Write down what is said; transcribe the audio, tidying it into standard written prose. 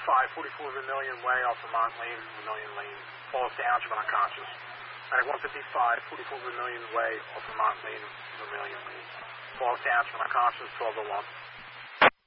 44 Vermilion Way off Vermont Lane, Vermilion Lane, Falls Township, unconscious. Medic 155, 44 Vermilion Way off Vermont Lane, Vermilion Lane, Falls Township, unconscious, 1201.